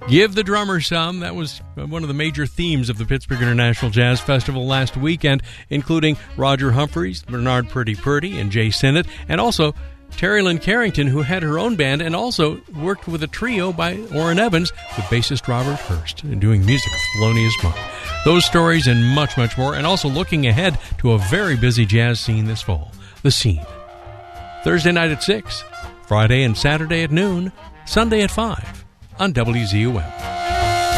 Give the drummer some. That was one of the major themes of the Pittsburgh International Jazz Festival last weekend, including Roger Humphreys, Bernard Purdy, and Jay Sinnott, and also Terry Lynn Carrington, who had her own band and also worked with a trio by Orrin Evans with bassist Robert Hurst, doing music of Thelonious Monk. Those stories and much, much more, and also looking ahead to a very busy jazz scene this fall. The Scene. Thursday night at 6, Friday and Saturday at noon, Sunday at 5 on WZUM.